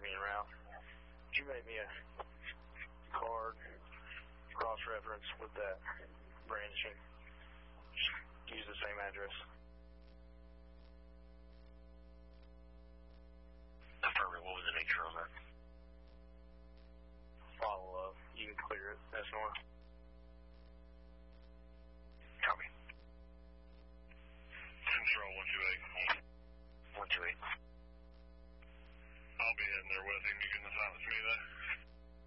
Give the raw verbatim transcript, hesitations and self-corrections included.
me en route. Could you make me a card, cross-reference with that brandishing? Use the same address.